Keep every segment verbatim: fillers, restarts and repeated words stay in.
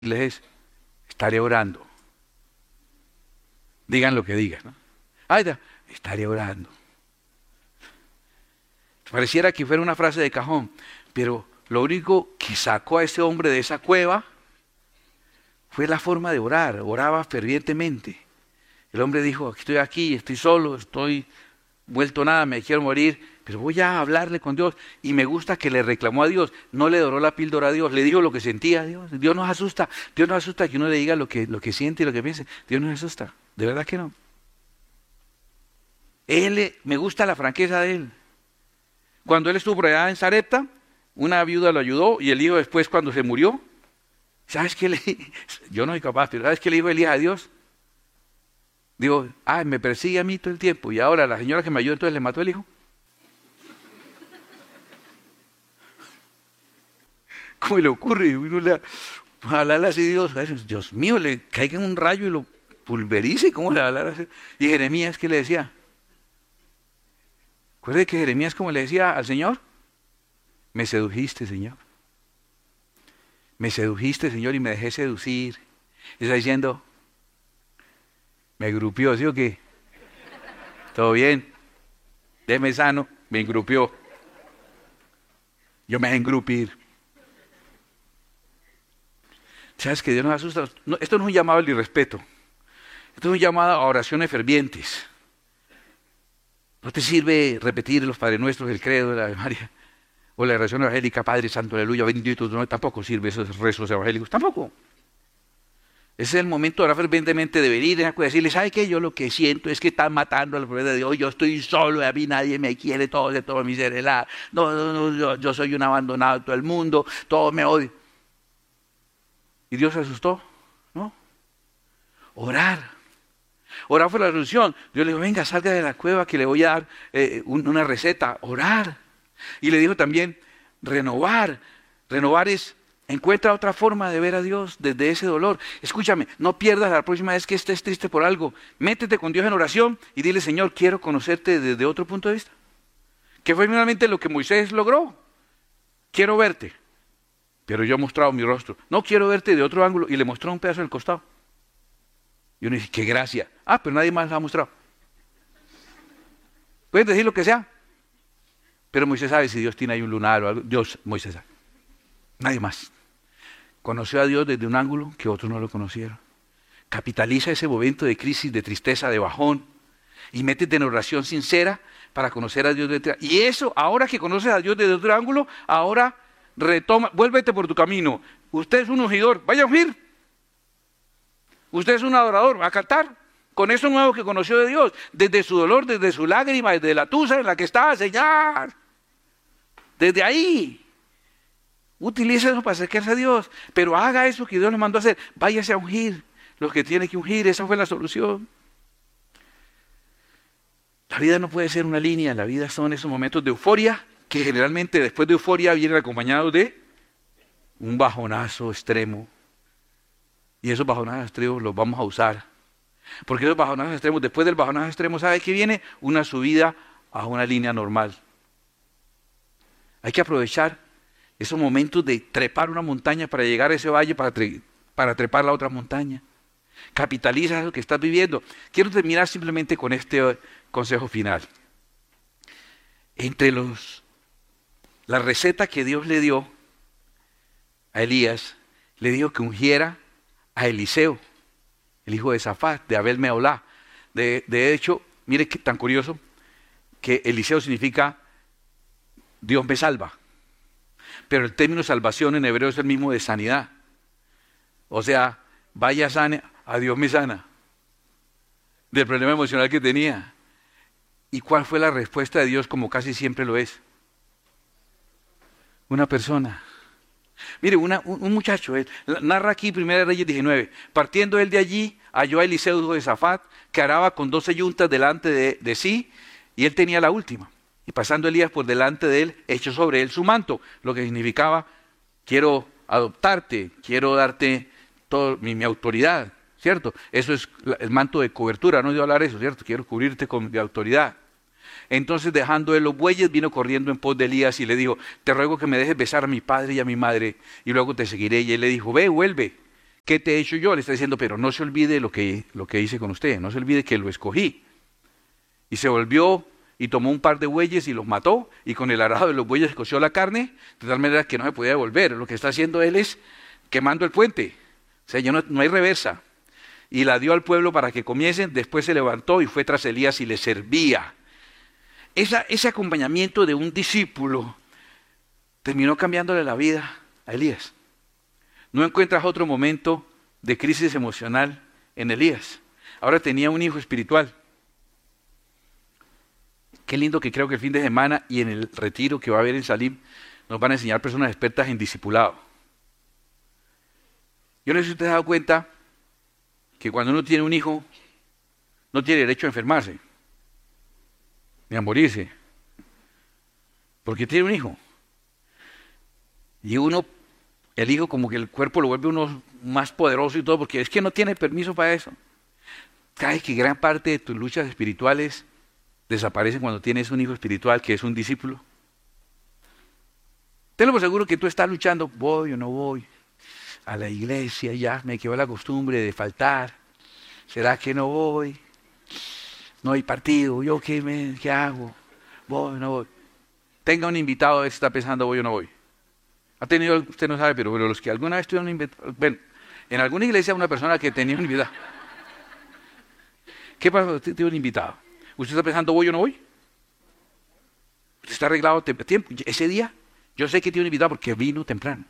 es, estaré orando. Digan lo que digan, ¿no? Ay, da, estaré orando. Pareciera que fuera una frase de cajón, pero lo único que sacó a ese hombre de esa cueva fue la forma de orar. Oraba fervientemente. El hombre dijo, estoy aquí, estoy solo, estoy vuelto nada, me quiero morir, pero voy a hablarle con Dios. Y me gusta que le reclamó a Dios, no le doró la píldora a Dios, le dijo lo que sentía a Dios. Dios nos asusta, Dios nos asusta que uno le diga lo que, lo que siente y lo que piense. Dios nos asusta, de verdad que no. Él, me gusta la franqueza de él. Cuando él estuvo por allá en Sarepta, una viuda lo ayudó y el hijo después cuando se murió, ¿sabes qué le Yo no soy capaz, pero ¿sabes qué le dijo Elías a Dios? Digo, ah, me persigue a mí todo el tiempo y ahora la señora que me ayudó entonces le mató el hijo. ¿Cómo le ocurre? Y uno le habla así, Dios, Dios mío, le caiga un rayo y lo pulverice, ¿cómo le hablar así? Y Jeremías, ¿qué le decía? ¿Recuerda que Jeremías, como le decía al Señor? Me sedujiste, Señor. Me sedujiste, Señor, y me dejé seducir. Y está diciendo, me grupió, ¿sí o qué? ¿Todo bien? Déme sano, me engrupió. Yo me dejé engrupir. ¿Sabes que Dios nos asusta? No, esto no es un llamado al irrespeto. Esto es un llamado a oraciones fervientes. No te sirve repetir los Padres Nuestros, el credo de la Ave María, o la oración evangélica, Padre Santo, aleluya, bendito, no, tampoco sirve esos rezos evangélicos, tampoco. Ese es el momento de orar fervientemente, de venir y decirle, ¿sabe qué? Yo lo que siento es que están matando al pueblo de Dios, yo estoy solo, a mí nadie me quiere, todo de todo mi ser helado, no, no, no, yo, yo soy un abandonado de todo el mundo, todo me odia. ¿Y Dios se asustó? ¿No? Orar. Orar fue la solución. Dios le dijo, venga, salga de la cueva que le voy a dar eh, un, una receta. Orar. Y le dijo también, renovar. Renovar es, encuentra otra forma de ver a Dios desde ese dolor. Escúchame, no pierdas la próxima vez que estés triste por algo. Métete con Dios en oración y dile, Señor, quiero conocerte desde otro punto de vista. Que fue finalmente lo que Moisés logró. Quiero verte. Pero yo he mostrado mi rostro. No quiero verte de otro ángulo. Y le mostró un pedazo del costado. Y uno dice, qué gracia. Ah, pero nadie más la ha mostrado. Pueden decir lo que sea. Pero Moisés sabe si Dios tiene ahí un lunar o algo. Dios, Moisés sabe. Nadie más. Conoció a Dios desde un ángulo que otros no lo conocieron. Capitaliza ese momento de crisis, de tristeza, de bajón. Y métete en oración sincera para conocer a Dios desde otro ángulo. Y eso, ahora que conoces a Dios desde otro ángulo, ahora retoma, vuélvete por tu camino. Usted es un ungidor, vaya a ungir. Usted es un adorador, va a cantar con eso nuevo que conoció de Dios, desde su dolor, desde su lágrima, desde la tusa en la que estaba, Señor. Desde ahí. Utilice eso para acercarse a Dios, pero haga eso que Dios le mandó a hacer. Váyase a ungir los que tiene que ungir, esa fue la solución. La vida no puede ser una línea, la vida son esos momentos de euforia, que generalmente después de euforia vienen acompañados de un bajonazo extremo. Y esos bajonazos extremos los vamos a usar. Porque esos bajonazos extremos, después del bajonazo extremo, ¿sabe qué viene? Una subida a una línea normal. Hay que aprovechar esos momentos de trepar una montaña para llegar a ese valle, para, tre para trepar la otra montaña. Capitaliza eso que estás viviendo. Quiero terminar simplemente con este consejo final. Entre los, la receta que Dios le dio a Elías, le dijo que ungiera a Eliseo, el hijo de Safat, de Abel Meolá. De, de hecho, mire qué tan curioso, que Eliseo significa Dios me salva. Pero el término salvación en hebreo es el mismo de sanidad. O sea, vaya sane, a Dios me sana. Del problema emocional que tenía. ¿Y cuál fue la respuesta de Dios como casi siempre lo es? Una persona. Mire, una, un, un muchacho, eh, narra aquí Primera Reyes diecinueve, partiendo él de allí, halló a Eliseo hijo de Safat, que araba con doce yuntas delante de, de sí, y él tenía la última. Y pasando Elías por delante de él, echó sobre él su manto, lo que significaba, quiero adoptarte, quiero darte todo, mi, mi autoridad, ¿cierto? Eso es el manto de cobertura, no de hablar eso, ¿cierto? Quiero cubrirte con mi autoridad. Entonces, dejando él los bueyes, vino corriendo en pos de Elías y le dijo, te ruego que me dejes besar a mi padre y a mi madre, y luego te seguiré. Y él le dijo, ve, vuelve, ¿qué te he hecho yo? Le está diciendo, pero no se olvide lo que, lo que hice con usted, no se olvide que lo escogí. Y se volvió y tomó un par de bueyes y los mató, y con el arado de los bueyes coció la carne, de tal manera que no se podía devolver. Lo que está haciendo él es quemando el puente. O sea, ya no, no hay reversa. Y la dio al pueblo para que comiesen, después se levantó y fue tras Elías y le servía. Esa, ese acompañamiento de un discípulo terminó cambiándole la vida a Elías. No encuentras otro momento de crisis emocional en Elías. Ahora tenía un hijo espiritual. Qué lindo que creo que el fin de semana y en el retiro que va a haber en Salim nos van a enseñar personas expertas en discipulado. Yo no sé si usted se ha dado cuenta que cuando uno tiene un hijo no tiene derecho a enfermarse ni a morirse, porque tiene un hijo. Y uno, el hijo como que el cuerpo lo vuelve uno más poderoso y todo, porque es que no tiene permiso para eso. ¿Sabes que gran parte de tus luchas espirituales desaparecen cuando tienes un hijo espiritual que es un discípulo? Tenlo por seguro que tú estás luchando, voy o no voy a la iglesia, ya me quedó la costumbre de faltar, ¿será que no voy? No hay partido, ¿yo qué, me, qué hago? Voy o no voy. Tenga un invitado a ver si está pensando voy o no voy. Ha tenido, usted no sabe, pero, pero los que alguna vez tuvieron un invitado, bueno, en alguna iglesia una persona que tenía un invitado. ¿Qué pasa? Usted tiene un invitado. ¿Usted está pensando voy o no voy? ¿Usted está arreglado a tiempo? Ese día, yo sé que tiene un invitado porque vino temprano.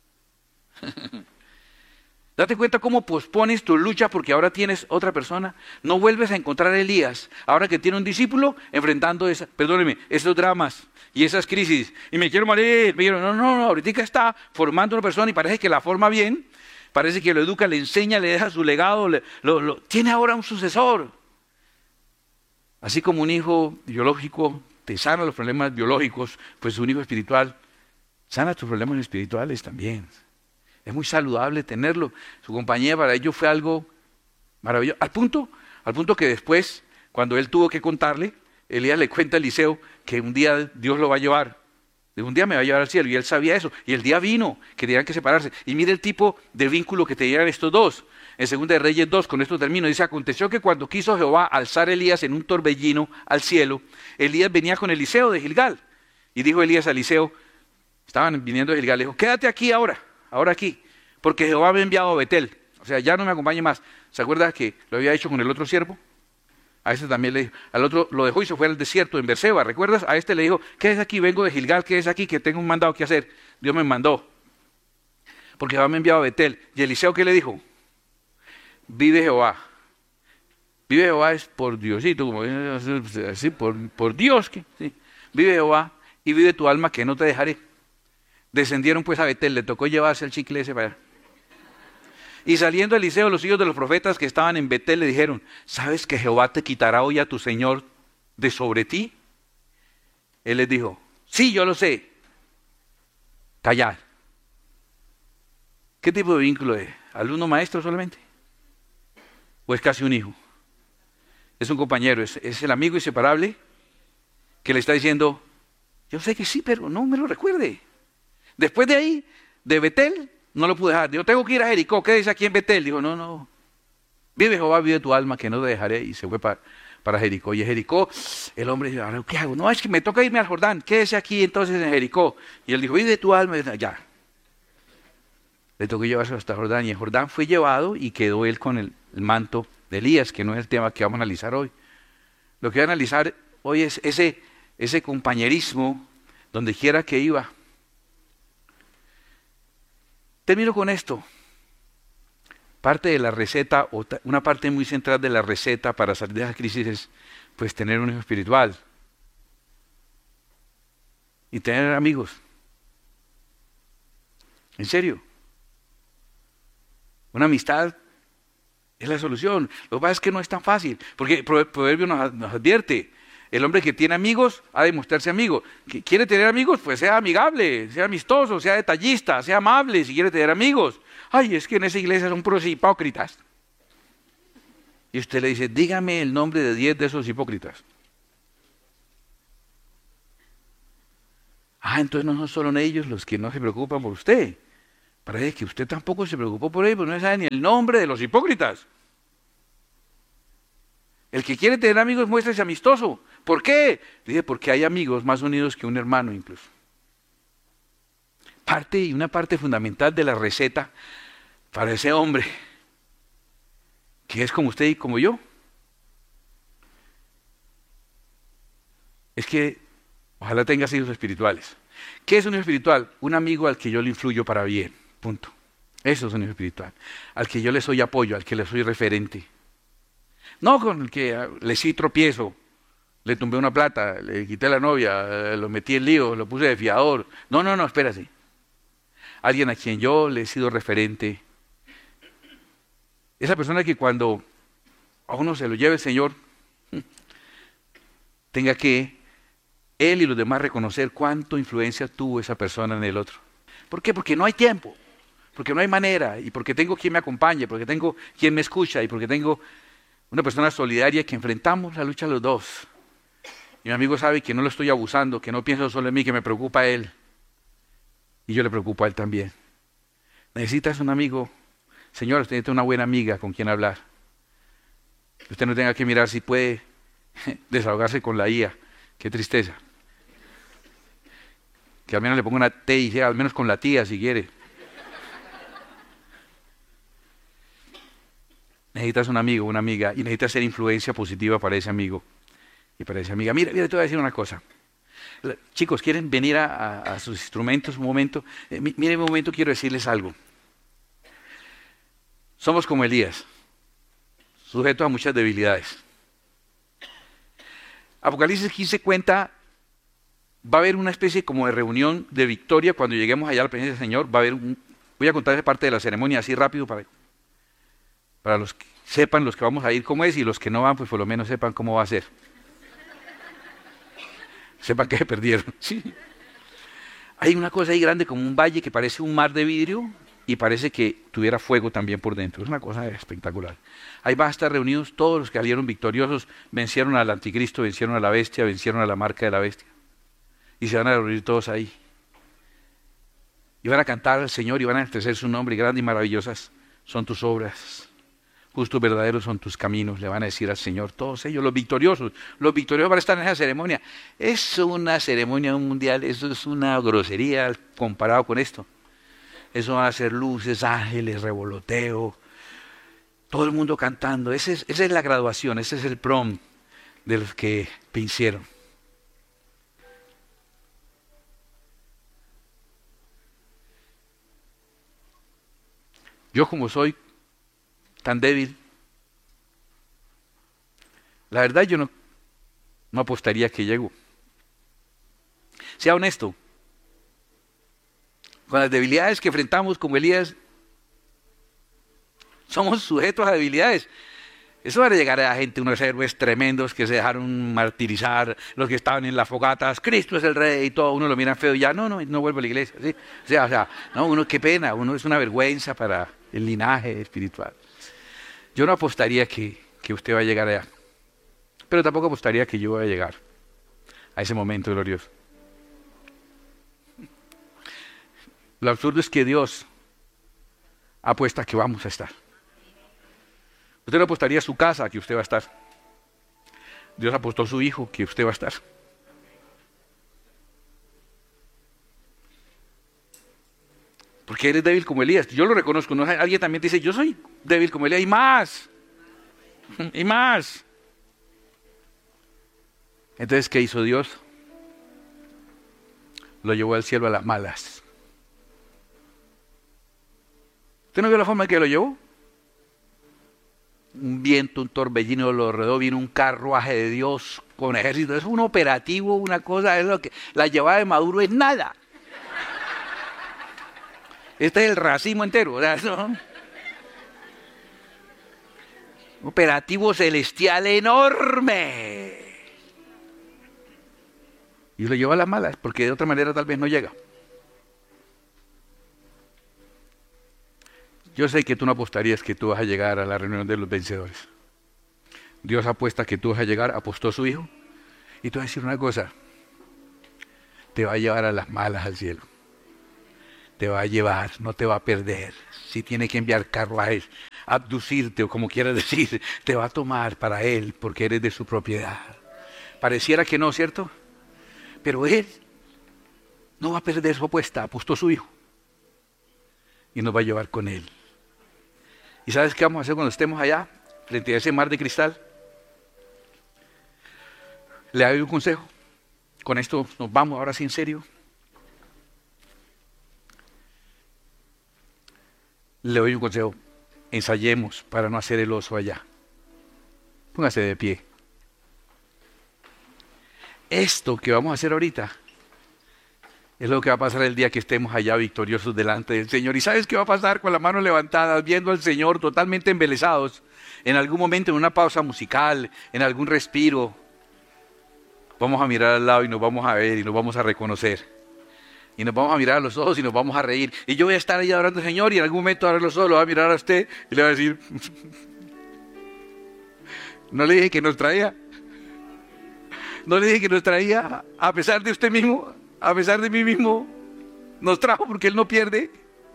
Date cuenta cómo pospones tu lucha porque ahora tienes otra persona. No vuelves a encontrar a Elías, ahora que tiene un discípulo, enfrentando esa, perdóneme, esos dramas y esas crisis. Y me quiero morir, me quiero, no, no, no, ahorita está formando una persona y parece que la forma bien, parece que lo educa, le enseña, le deja su legado, le, lo, lo, tiene ahora un sucesor. Así como un hijo biológico te sana los problemas biológicos, pues un hijo espiritual sana tus problemas espirituales también. Es muy saludable tenerlo. Su compañía para ellos fue algo maravilloso. Al punto, al punto que después, cuando él tuvo que contarle, Elías le cuenta a Eliseo que un día Dios lo va a llevar. De un día me va a llevar al cielo. Y él sabía eso. Y el día vino, que tenían que separarse. Y mire el tipo de vínculo que tenían estos dos. En Segunda de Reyes dos, con esto termino, dice, aconteció que cuando quiso Jehová alzar a Elías en un torbellino al cielo, Elías venía con Eliseo de Gilgal. Y dijo Elías a Eliseo, estaban viniendo de Gilgal, le dijo, quédate aquí ahora. Ahora aquí, porque Jehová me ha enviado a Betel. O sea, ya no me acompañe más. ¿Se acuerda que lo había hecho con el otro siervo? A este también le dijo. Al otro lo dejó y se fue al desierto en Berseba. ¿Recuerdas? A este le dijo, quédese aquí, vengo de Gilgal, quédese aquí, que tengo un mandado que hacer. Dios me mandó. Porque Jehová me ha enviado a Betel. ¿Y Eliseo qué le dijo? Vive Jehová. Vive Jehová es por Diosito, como así, por, por Dios. Que, sí. Vive Jehová y vive tu alma que no te dejaré. Descendieron pues a Betel, le tocó llevarse el chicle ese para allá. Y saliendo Eliseo, los hijos de los profetas que estaban en Betel le dijeron, ¿sabes que Jehová te quitará hoy a tu Señor de sobre ti? Él les dijo, sí, yo lo sé. Callad. ¿Qué tipo de vínculo es? ¿Alumno maestro solamente? ¿O es casi un hijo? Es un compañero, es, es el amigo inseparable que le está diciendo, yo sé que sí, pero no me lo recuerde. Después de ahí, de Betel, no lo pude dejar. Yo tengo que ir a Jericó, quédese aquí en Betel. Dijo, no, no. Vive Jehová, vive tu alma, que no te dejaré. Y se fue para, para Jericó. Y en Jericó, el hombre dijo, ¿qué hago? No, es que me toca irme al Jordán. Quédese aquí entonces en Jericó. Y él dijo, vive tu alma. Y ya. Le tocó llevarse hasta Jordán. Y en Jordán fue llevado y quedó él con el, el manto de Elías, que no es el tema que vamos a analizar hoy. Lo que voy a analizar hoy es ese, ese compañerismo donde quiera que iba. Termino con esto. Parte de la receta, o una parte muy central de la receta para salir de esa crisis es pues tener un hijo espiritual. Y tener amigos. En serio. Una amistad es la solución. Lo que pasa es que no es tan fácil. Porque el proverbio nos, nos advierte. El hombre que tiene amigos ha de mostrarse amigo. ¿Que quiere tener amigos? Pues sea amigable, sea amistoso, sea detallista, sea amable si quiere tener amigos. Ay, es que en esa iglesia son puros hipócritas. Y usted le dice, dígame el nombre de diez de esos hipócritas. Ah, entonces no son solo ellos los que no se preocupan por usted. Parece que usted tampoco se preocupó por él, porque no sabe ni el nombre de los hipócritas. El que quiere tener amigos, muéstrese amistoso. ¿Por qué? Dije, porque hay amigos más unidos que un hermano incluso. Parte y una parte fundamental de la receta para ese hombre, que es como usted y como yo, es que ojalá tenga hijos espirituales. ¿Qué es un hijo espiritual? Un amigo al que yo le influyo para bien, punto. Eso es un hijo espiritual. Al que yo le soy apoyo, al que le soy referente. No con el que le sí tropiezo, le tumbé una plata, le quité la novia, lo metí en lío, lo puse de fiador. No, no, no, espérate. Alguien a quien yo le he sido referente. Esa persona que cuando a uno se lo lleve el Señor, tenga que él y los demás reconocer cuánto influencia tuvo esa persona en el otro. ¿Por qué? Porque no hay tiempo, porque no hay manera, y porque tengo quien me acompañe, porque tengo quien me escucha, y porque tengo una persona solidaria que enfrentamos la lucha los dos. Y mi amigo sabe que no lo estoy abusando, que no pienso solo en mí, que me preocupa a él. Y yo le preocupo a él también. Necesitas un amigo. Señor, usted necesita una buena amiga con quien hablar. Usted no tenga que mirar si puede desahogarse con la I A. Qué tristeza. Que al menos le ponga una T y sea al menos con la tía si quiere. Necesitas un amigo, una amiga, y necesitas ser influencia positiva para ese amigo y para esa amiga. Mira, mira, te voy a decir una cosa. Chicos, ¿quieren venir a, a, a sus instrumentos un momento? Eh, miren un momento, quiero decirles algo. Somos como Elías, sujetos a muchas debilidades. Apocalipsis quince cuenta, va a haber una especie como de reunión de victoria cuando lleguemos allá a la presencia del Señor. Va a haber un, voy a contar esa parte de la ceremonia así rápido para, para los que sepan, los que vamos a ir cómo es, y los que no van, pues por lo menos sepan cómo va a ser. Sepan que se perdieron. Sí. Hay una cosa ahí grande como un valle que parece un mar de vidrio y parece que tuviera fuego también por dentro. Es una cosa espectacular. Ahí van a estar reunidos todos los que salieron victoriosos, vencieron al anticristo, vencieron a la bestia, vencieron a la marca de la bestia. Y se van a reunir todos ahí. Y van a cantar al Señor y van a expresar su nombre. Y grandes y maravillosas son tus obras. Justos verdaderos son tus caminos, le van a decir al Señor, todos ellos, los victoriosos, los victoriosos van a estar en esa ceremonia. Es una ceremonia mundial, eso es una grosería comparado con esto. Eso van a ser luces, ángeles, revoloteo, todo el mundo cantando. Ese es, esa es la graduación, ese es el prom de los que vencieron. Yo como soy tan débil, la verdad yo no, no apostaría que llego. Sea honesto, con las debilidades que enfrentamos como Elías, somos sujetos a debilidades. Eso va a llegar a gente, unos héroes tremendos que se dejaron martirizar, los que estaban en las fogatas, Cristo es el rey y todo, uno lo mira feo y ya, no, no, no vuelvo a la iglesia. ¿Sí? O sea, o sea, no, uno qué pena, uno es una vergüenza para el linaje espiritual. Yo no apostaría que, que usted va a llegar allá, pero tampoco apostaría que yo voy a llegar a ese momento glorioso. Lo absurdo es que Dios apuesta que vamos a estar. Usted no apostaría a su casa que usted va a estar. Dios apostó a su hijo que usted va a estar. Porque eres débil como Elías. Yo lo reconozco. ¿No? Alguien también dice, yo soy débil como Elías y más. Y más. Entonces, ¿qué hizo Dios? Lo llevó al cielo a las malas. ¿Usted no vio la forma en que lo llevó? Un viento, un torbellino lo alrededor, vino un carruaje de Dios con ejército. Es un operativo, una cosa, es lo que la llevada de Maduro es nada. Este es el racismo entero, ¿verdad? ¿No? Operativo celestial enorme. Y lo lleva a las malas, porque de otra manera tal vez no llega. Yo sé que tú no apostarías que tú vas a llegar a la reunión de los vencedores. Dios apuesta que tú vas a llegar, apostó a su hijo. Y te voy a decir una cosa, te va a llevar a las malas al cielo. te va a llevar, no te va a perder. Si tiene que enviar carruajes, abducirte o como quieras decir, te va a tomar para Él porque eres de su propiedad. Pareciera que no, ¿cierto? Pero Él no va a perder su apuesta, apostó su Hijo y nos va a llevar con Él. ¿Y sabes qué vamos a hacer cuando estemos allá, frente a ese mar de cristal? Le doy un consejo. Con esto nos vamos ahora sí en serio. Le doy un consejo. Ensayemos para no hacer el oso allá. Póngase de pie. Esto que vamos a hacer ahorita es lo que va a pasar el día que estemos allá victoriosos delante del Señor. ¿Y sabes qué va a pasar con las manos levantadas, viendo al Señor totalmente embelesados? En algún momento, en una pausa musical, en algún respiro, vamos a mirar al lado y nos vamos a ver y nos vamos a reconocer. Y nos vamos a mirar a los ojos y nos vamos a reír. Y yo voy a estar ahí adorando al Señor y en algún momento ahora los ojos lo va a mirar a usted y le va a decir, no le dije que nos traía. No le dije que nos traía a pesar de usted mismo, a pesar de mí mismo. Nos trajo porque Él no pierde.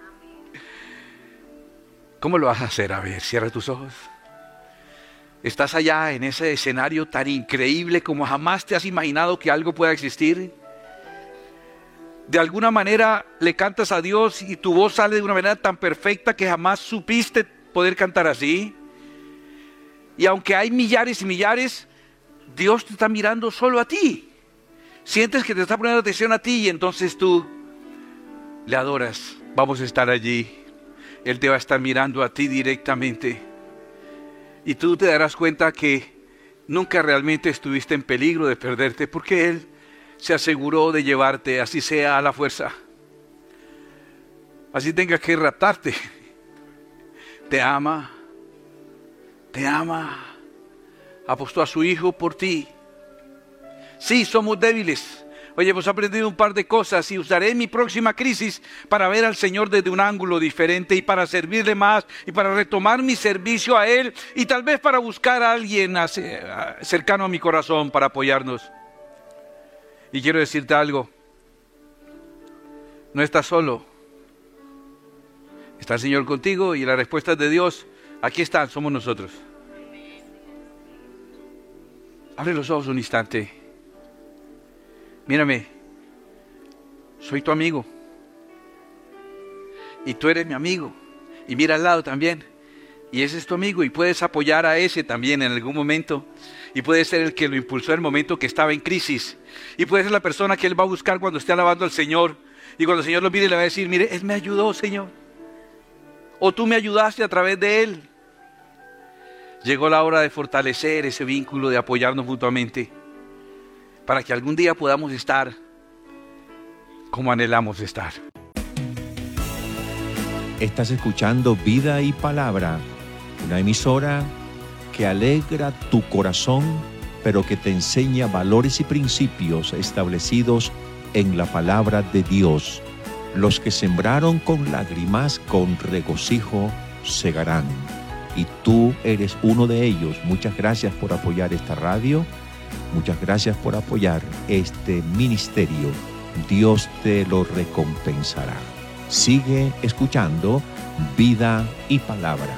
¿Cómo lo vas a hacer? A ver, cierra tus ojos. Estás allá en ese escenario tan increíble como jamás te has imaginado que algo pueda existir. De alguna manera le cantas a Dios y tu voz sale de una manera tan perfecta que jamás supiste poder cantar así. Y aunque hay millares y millares, Dios te está mirando solo a ti. Sientes que te está poniendo atención a ti y entonces tú le adoras. Vamos a estar allí. Él te va a estar mirando a ti directamente. Y tú te darás cuenta que nunca realmente estuviste en peligro de perderte porque Él se aseguró de llevarte, así sea a la fuerza. Así tenga que raptarte. Te ama. Te ama. Apostó a su Hijo por ti. Sí, somos débiles. Oye, hemos aprendido un par de cosas y usaré mi próxima crisis para ver al Señor desde un ángulo diferente y para servirle más y para retomar mi servicio a Él y tal vez para buscar a alguien cercano a mi corazón para apoyarnos. Y quiero decirte algo. No estás solo. Está el Señor contigo y las respuestas de Dios, aquí están, somos nosotros. Abre los ojos un instante. Mírame. Soy tu amigo. Y tú eres mi amigo. Y mira al lado también. Y ese es tu amigo y puedes apoyar a ese también en algún momento. Y puede ser el que lo impulsó en el momento que estaba en crisis. Y puede ser la persona que Él va a buscar cuando esté alabando al Señor. Y cuando el Señor lo mire le va a decir, mire, Él me ayudó, Señor. O tú me ayudaste a través de Él. Llegó la hora de fortalecer ese vínculo, de apoyarnos mutuamente. Para que algún día podamos estar como anhelamos estar. Estás escuchando Vida y Palabra, una emisora que alegra tu corazón, pero que te enseña valores y principios establecidos en la palabra de Dios. Los que sembraron con lágrimas, con regocijo segarán. Y tú eres uno de ellos. Muchas gracias por apoyar esta radio. Muchas gracias por apoyar este ministerio. Dios te lo recompensará. Sigue escuchando Vida y Palabra.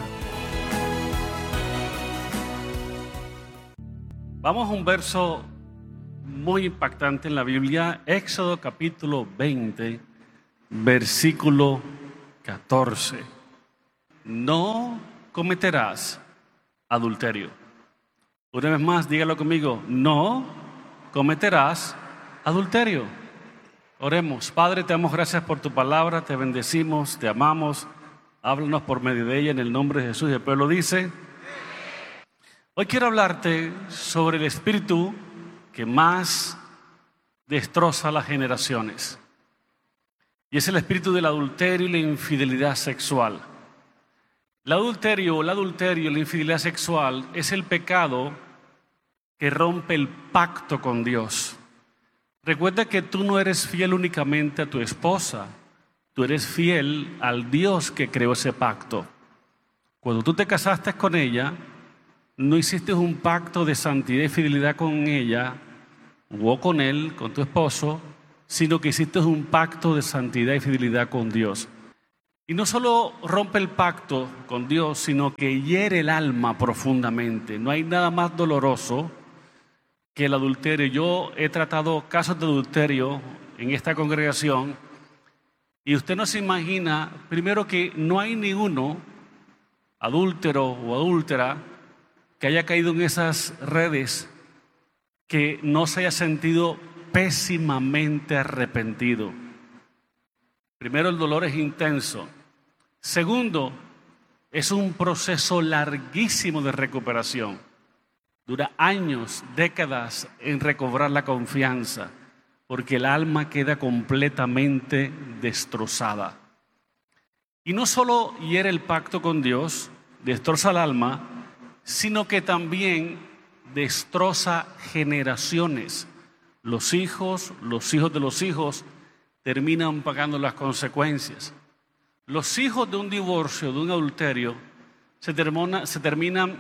Vamos a un verso muy impactante en la Biblia, Éxodo capítulo veinte, versículo catorce. No cometerás adulterio. Una vez más, dígalo conmigo, no cometerás adulterio. Oremos. Padre, te damos gracias por tu palabra, te bendecimos, te amamos. Háblanos por medio de ella en el nombre de Jesús. Y el pueblo dice: hoy quiero hablarte sobre el espíritu que más destroza las generaciones. Y es el espíritu del adulterio y la infidelidad sexual. El adulterio, el adulterio y la infidelidad sexual es el pecado que rompe el pacto con Dios. Recuerda que tú no eres fiel únicamente a tu esposa, tú eres fiel al Dios que creó ese pacto. Cuando tú te casaste con ella, no hiciste un pacto de santidad y fidelidad con ella o con él, con tu esposo, sino que hiciste un pacto de santidad y fidelidad con Dios. Y no solo rompe el pacto con Dios, sino que hiere el alma profundamente. No hay nada más doloroso que el adulterio. Yo he tratado casos de adulterio en esta congregación y usted no se imagina, primero, que no hay ninguno adúltero o adúltera que haya caído en esas redes que no se haya sentido pésimamente arrepentido. Primero, el dolor es intenso. Segundo, es un proceso larguísimo de recuperación. Dura años, décadas en recobrar la confianza, porque el alma queda completamente destrozada. Y no solo hiere el pacto con Dios, destroza el alma, sino que también destroza generaciones. Los hijos, los hijos de los hijos terminan pagando las consecuencias. Los hijos de un divorcio, de un adulterio, se, termina, se terminan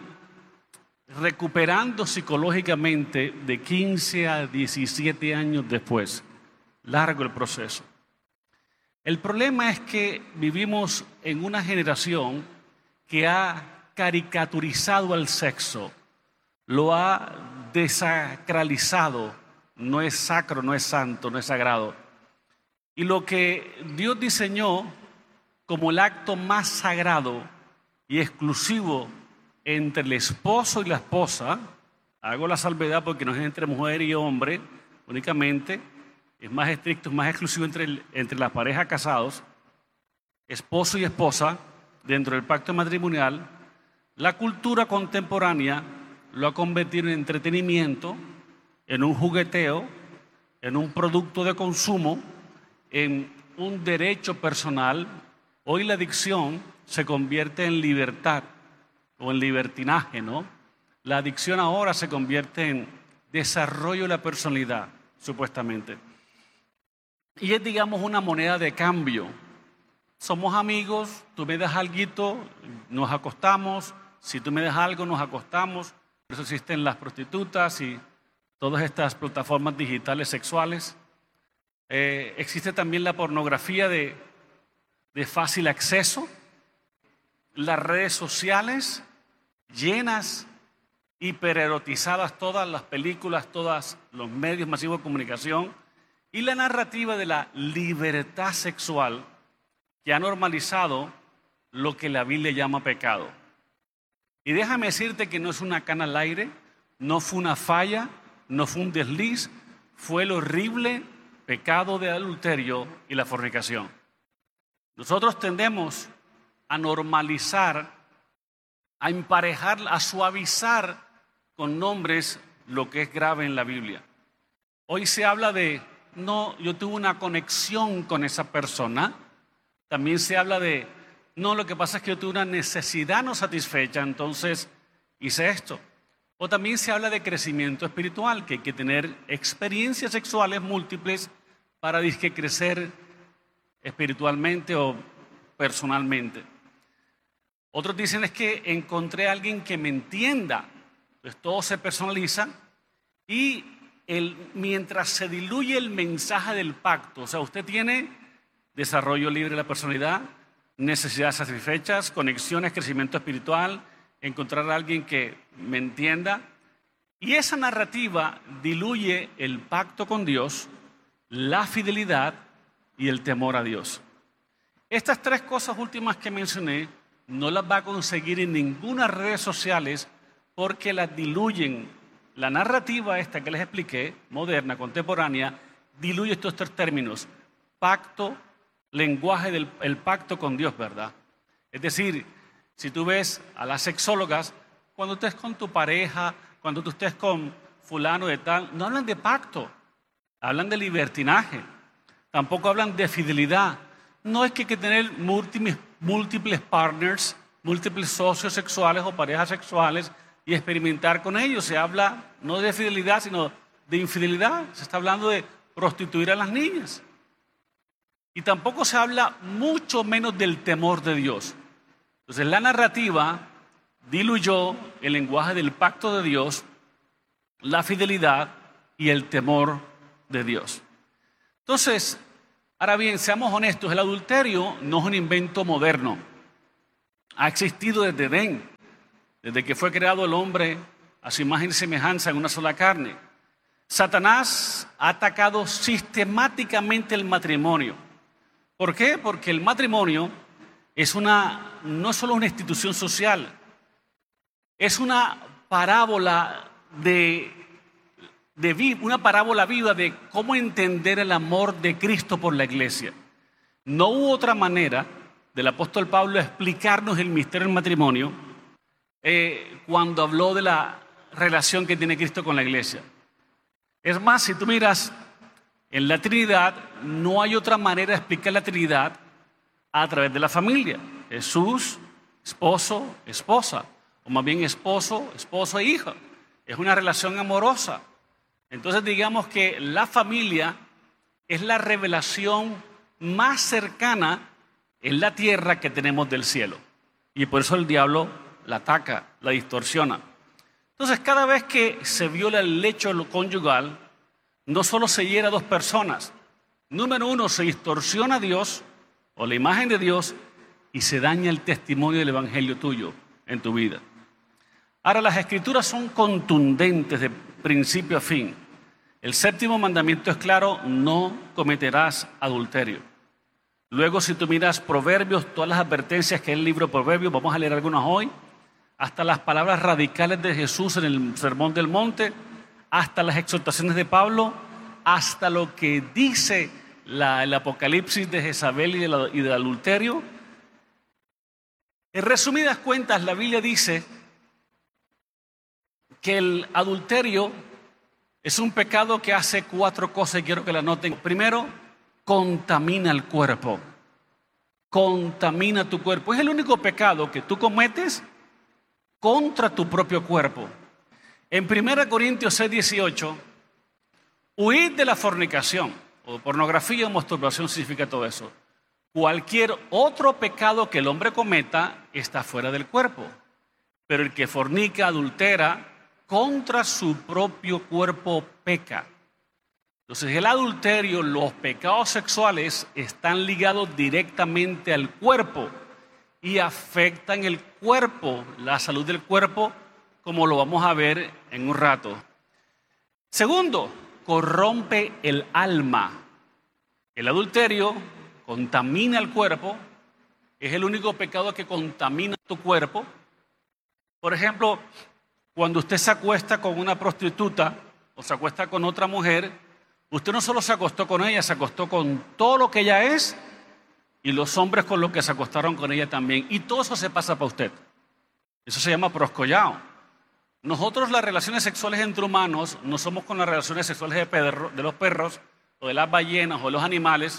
recuperando psicológicamente de quince a diecisiete años después. Largo el proceso. El problema es que vivimos en una generación que ha caricaturizado al sexo, lo ha desacralizado. No es sacro, no es santo, no es sagrado. Y lo que Dios diseñó como el acto más sagrado y exclusivo entre el esposo y la esposa, hago la salvedad porque no es entre mujer y hombre únicamente, es más estricto, es más exclusivo entre, el, entre la pareja casados, esposo y esposa, dentro del pacto matrimonial. La cultura contemporánea lo ha convertido en entretenimiento, en un jugueteo, en un producto de consumo, en un derecho personal. Hoy la adicción se convierte en libertad o en libertinaje, ¿no? La adicción ahora se convierte en desarrollo de la personalidad, supuestamente. Y es, digamos, una moneda de cambio. Somos amigos, tú me das alguito, nos acostamos, si tú me das algo, nos acostamos. Por eso existen las prostitutas y todas estas plataformas digitales sexuales. Eh, existe también la pornografía de, de fácil acceso, las redes sociales llenas, hipererotizadas, todas las películas, todos los medios masivos de comunicación, y la narrativa de la libertad sexual que ha normalizado lo que la Biblia llama pecado. Y déjame decirte que no es una cana al aire, no fue una falla, no fue un desliz, fue el horrible pecado de adulterio y la fornicación. Nosotros tendemos a normalizar, a emparejar, a suavizar con nombres lo que es grave en la Biblia. Hoy se habla de, no, yo tuve una conexión con esa persona. También se habla de, no, lo que pasa es que yo tuve una necesidad no satisfecha, entonces hice esto. O también se habla de crecimiento espiritual, que hay que tener experiencias sexuales múltiples para disque crecer espiritualmente o personalmente. Otros dicen es que encontré a alguien que me entienda. Entonces todo se personaliza y el, mientras se diluye el mensaje del pacto, o sea, usted tiene desarrollo libre de la personalidad, necesidades satisfechas, conexiones, crecimiento espiritual, encontrar a alguien que me entienda. Y esa narrativa diluye el pacto con Dios, la fidelidad y el temor a Dios. Estas tres cosas últimas que mencioné no las va a conseguir en ninguna redes sociales porque las diluyen. La narrativa esta que les expliqué, moderna, contemporánea, diluye estos tres términos: pacto, lenguaje del el pacto con Dios, ¿verdad? Es decir, si tú ves a las sexólogas, cuando tú estés con tu pareja, cuando tú estés con fulano de tal, no hablan de pacto, hablan de libertinaje. Tampoco hablan de fidelidad. No es que hay que tener múltiples, múltiples partners, múltiples socios sexuales o parejas sexuales y experimentar con ellos. Se habla no de fidelidad, sino de infidelidad. Se está hablando de prostituir a las niñas. Y tampoco se habla mucho menos del temor de Dios. Entonces la narrativa diluyó el lenguaje del pacto de Dios, la fidelidad y el temor de Dios. Entonces, ahora bien, seamos honestos, el adulterio no es un invento moderno. Ha existido desde Edén, desde que fue creado el hombre a su imagen y semejanza en una sola carne. Satanás ha atacado sistemáticamente el matrimonio. ¿Por qué? Porque el matrimonio es una, no es solo una institución social, es una parábola de, de una parábola viva de cómo entender el amor de Cristo por la iglesia. No hubo otra manera del apóstol Pablo explicarnos el misterio del matrimonio eh, cuando habló de la relación que tiene Cristo con la iglesia. Es más, si tú miras en la Trinidad, no hay otra manera de explicar la Trinidad a través de la familia. Jesús, esposo, esposa, o más bien esposo, esposo e hija. Es una relación amorosa. Entonces digamos que la familia es la revelación más cercana en la tierra que tenemos del cielo. Y por eso el diablo la ataca, la distorsiona. Entonces cada vez que se viola el lecho conyugal, no solo se hiera a dos personas. Número uno, se distorsiona a Dios o la imagen de Dios y se daña el testimonio del evangelio tuyo en tu vida. Ahora, las escrituras son contundentes de principio a fin. El séptimo mandamiento es claro: no cometerás adulterio. Luego, si tú miras Proverbios, todas las advertencias que es el libro de Proverbios, vamos a leer algunas hoy, hasta las palabras radicales de Jesús en el Sermón del Monte, hasta las exhortaciones de Pablo, hasta lo que dice la, el Apocalipsis de Jezabel y, de la, y del adulterio. En resumidas cuentas, la Biblia dice que el adulterio es un pecado que hace cuatro cosas y quiero que la noten. Primero, contamina el cuerpo. Contamina tu cuerpo. Es el único pecado que tú cometes contra tu propio cuerpo. En primera Corintios seis, dieciocho, huid de la fornicación, o pornografía o masturbación significa todo eso. Cualquier otro pecado que el hombre cometa está fuera del cuerpo, pero el que fornica, adultera, contra su propio cuerpo peca. Entonces el adulterio, los pecados sexuales están ligados directamente al cuerpo y afectan el cuerpo, la salud del cuerpo, como lo vamos a ver en un rato. Segundo, corrompe el alma. El adulterio contamina el cuerpo, es el único pecado que contamina tu cuerpo. Por ejemplo, cuando usted se acuesta con una prostituta o se acuesta con otra mujer, usted no solo se acostó con ella, se acostó con todo lo que ella es y los hombres con los que se acostaron con ella también. Y todo eso se pasa para usted. Eso se llama proscollao. Nosotros las relaciones sexuales entre humanos no somos con las relaciones sexuales de, perro, de los perros o de las ballenas o de los animales.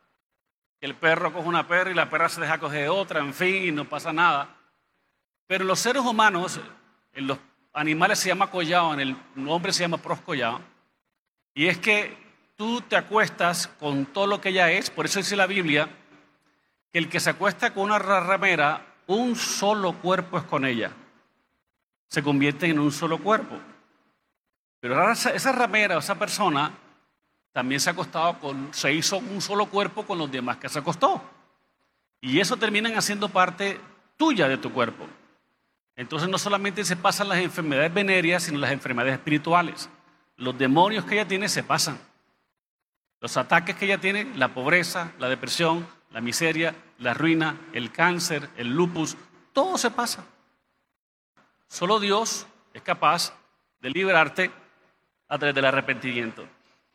El perro coge una perra y la perra se deja coger otra, en fin, y no pasa nada. Pero en los seres humanos, en los animales se llama collao, en el hombre se llama proscollao. Y es que tú te acuestas con todo lo que ella es. Por eso dice la Biblia que el que se acuesta con una ramera, un solo cuerpo es con ella. Se convierten en un solo cuerpo. Pero ahora esa ramera, esa persona, también se ha acostado con, se hizo un solo cuerpo con los demás que se acostó. Y eso terminan haciendo parte tuya de tu cuerpo. Entonces no solamente se pasan las enfermedades venéreas, sino las enfermedades espirituales. Los demonios que ella tiene se pasan. Los ataques que ella tiene, la pobreza, la depresión, la miseria, la ruina, el cáncer, el lupus, todo se pasa. Solo Dios es capaz de liberarte a través del arrepentimiento.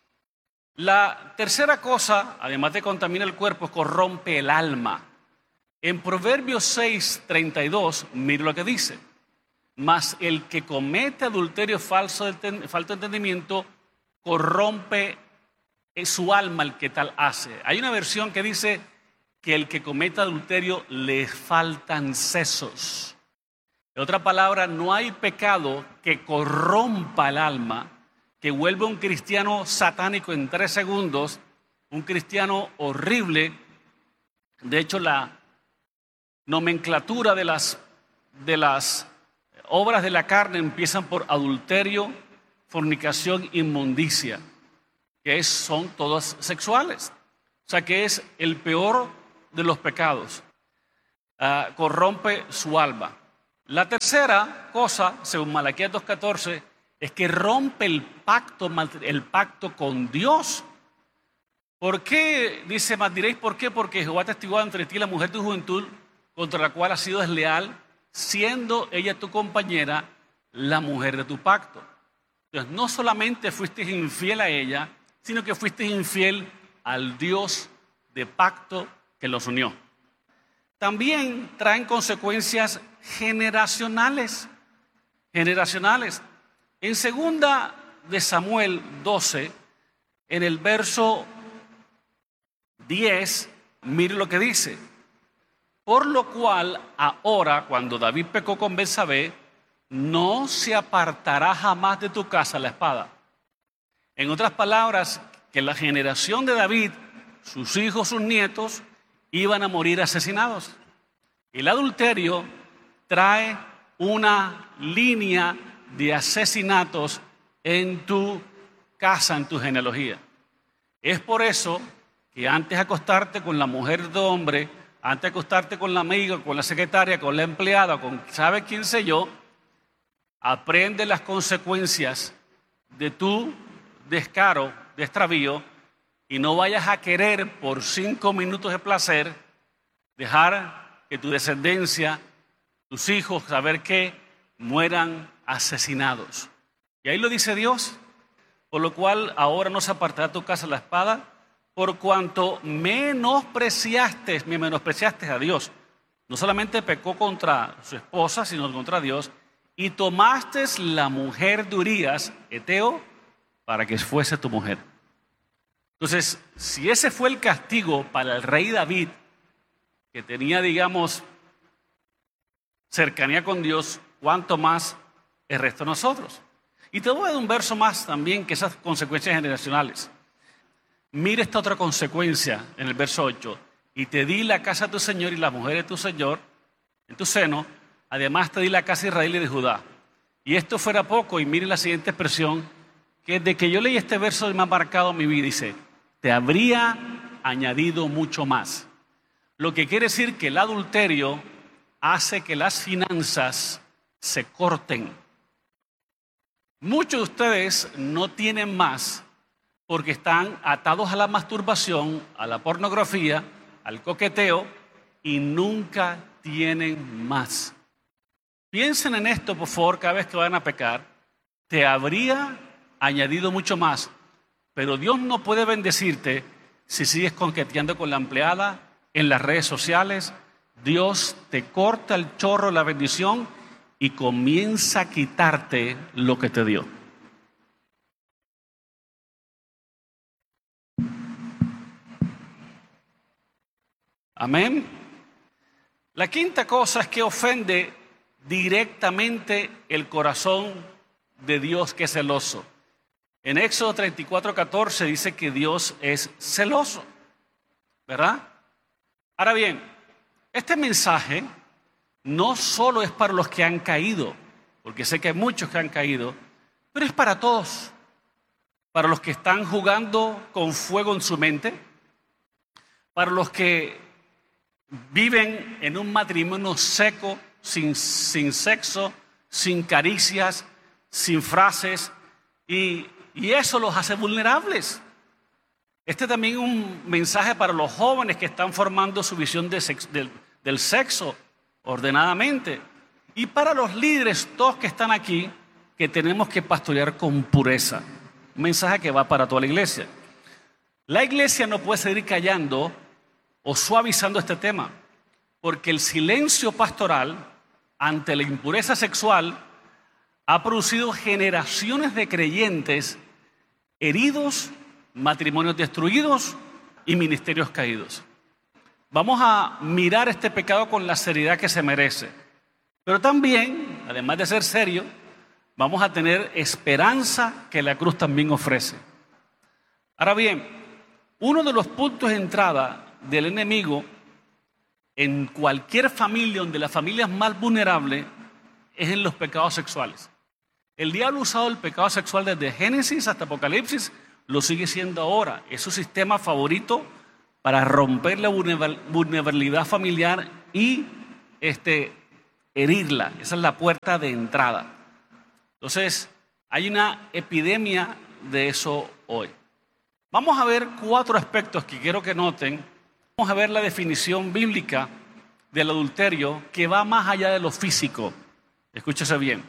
La tercera cosa, además de contaminar el cuerpo, corrompe el alma. En Proverbios seis, treinta y dos, mire lo que dice. Mas el que comete adulterio falso de falta de entendimiento, corrompe su alma el que tal hace. Hay una versión que dice que el que comete adulterio le faltan sesos. En otra palabra, no hay pecado que corrompa el alma, que vuelva un cristiano satánico en tres segundos, un cristiano horrible. De hecho, la nomenclatura de las, de las obras de la carne empiezan por adulterio, fornicación, inmundicia. que es, son todas sexuales. O sea que es el peor de los pecados. Uh, corrompe su alma. La tercera cosa, según Malaquías dos catorce, es que rompe el pacto, el pacto con Dios. ¿Por qué? Dice, más diréis, ¿por qué? Porque Jehová ha testiguado entre ti la mujer de tu juventud, contra la cual has sido desleal, siendo ella tu compañera, la mujer de tu pacto. Entonces, no solamente fuiste infiel a ella, sino que fuiste infiel al Dios de pacto que los unió. También traen consecuencias generacionales. Generacionales. En segunda de Samuel doce, en el verso diez, mire lo que dice. Por lo cual ahora, cuando David pecó con Betsabé, no se apartará jamás de tu casa la espada. En otras palabras, que la generación de David, sus hijos, sus nietos, iban a morir asesinados. El adulterio trae una línea de asesinatos en tu casa, en tu genealogía. Es por eso que antes de acostarte con la mujer de tu hombre, antes de acostarte con la amiga, con la secretaria, con la empleada, con sabe quién sé yo, aprende las consecuencias de tu descaro, de extravío, y no vayas a querer por cinco minutos de placer dejar que tu descendencia, tus hijos, saber qué, mueran asesinados. Y ahí lo dice Dios, por lo cual ahora no se apartará tu casa la espada, por cuanto menospreciaste, me menospreciaste a Dios. No solamente pecó contra su esposa, sino contra Dios, y tomaste la mujer de Urías, Eteo, para que fuese tu mujer. Entonces, si ese fue el castigo para el rey David, que tenía, digamos, cercanía con Dios, ¿cuánto más el resto de nosotros? Y te voy a dar un verso más también, que esas consecuencias generacionales. Mira esta otra consecuencia en el verso ocho. Y te di la casa de tu Señor y la mujer de tu Señor en tu seno, además te di la casa de Israel y de Judá. Y esto fuera poco, y mire la siguiente expresión, que desde que yo leí este verso me ha marcado mi vida, dice, te habría añadido mucho más. Lo que quiere decir que el adulterio hace que las finanzas se corten. Muchos de ustedes no tienen más porque están atados a la masturbación, a la pornografía, al coqueteo y nunca tienen más. Piensen en esto, por favor, cada vez que vayan a pecar. Te habría añadido mucho más, pero Dios no puede bendecirte si sigues coqueteando con la empleada en las redes sociales. Dios te corta el chorro de la bendición y comienza a quitarte lo que te dio. Amén. La quinta cosa es que ofende directamente el corazón de Dios, que es celoso. En Éxodo treinta y cuatro, catorce dice que Dios es celoso, ¿verdad? Ahora bien, este mensaje no solo es para los que han caído, porque sé que hay muchos que han caído, pero es para todos. Para los que están jugando con fuego en su mente, para los que viven en un matrimonio seco, sin, sin sexo, sin caricias, sin frases, y, y eso los hace vulnerables. Este también es un mensaje para los jóvenes que están formando su visión de sex, del, del sexo ordenadamente, y para los líderes, todos que están aquí, que tenemos que pastorear con pureza. Un mensaje que va para toda la iglesia. La iglesia no puede seguir callando o suavizando este tema, porque el silencio pastoral ante la impureza sexual ha producido generaciones de creyentes heridos, matrimonios destruidos y ministerios caídos. Vamos a mirar este pecado con la seriedad que se merece, pero también, además de ser serio, vamos a tener esperanza que la cruz también ofrece. Ahora bien, uno de los puntos de entrada del enemigo en cualquier familia, donde la familia es más vulnerable, es en los pecados sexuales. El diablo ha usado el pecado sexual desde Génesis hasta Apocalipsis lo sigue siendo ahora. Es su sistema favorito para romper la vulnerabilidad familiar y este, herirla. Esa es la puerta de entrada. Entonces, hay una epidemia de eso hoy. Vamos a ver cuatro aspectos que quiero que noten. Vamos a ver la definición bíblica del adulterio que va más allá de lo físico. Escúchese bien.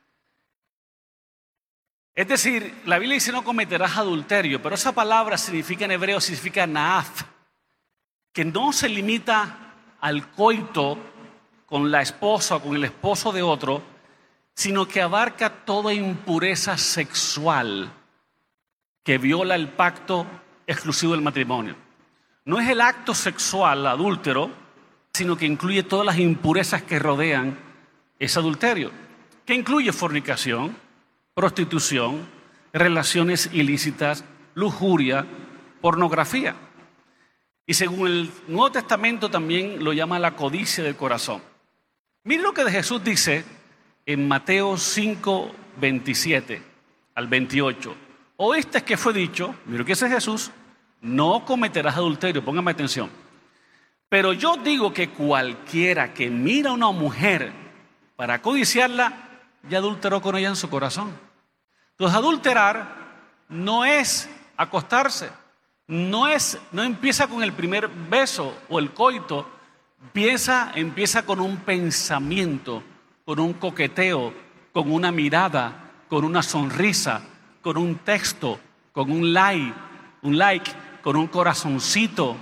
Es decir, la Biblia dice no cometerás adulterio, pero esa palabra significa en hebreo, significa naaf, que no se limita al coito con la esposa o con el esposo de otro, sino que abarca toda impureza sexual que viola el pacto exclusivo del matrimonio. No es el acto sexual adúltero, sino que incluye todas las impurezas que rodean ese adulterio, que incluye fornicación, prostitución, relaciones ilícitas, lujuria, pornografía. Y según el Nuevo Testamento también lo llama la codicia del corazón. Miren lo que Jesús dice en Mateo cinco, veintisiete al veintiocho. Oíste que fue dicho, mira lo que dice Jesús, no cometerás adulterio, póngame atención. Pero yo digo que cualquiera que mira a una mujer para codiciarla, ya adulteró con ella en su corazón. Entonces, adulterar no es acostarse, no es, no empieza con el primer beso o el coito, empieza, empieza con un pensamiento, con un coqueteo, con una mirada, con una sonrisa, con un texto, con un like, un like, con un corazoncito.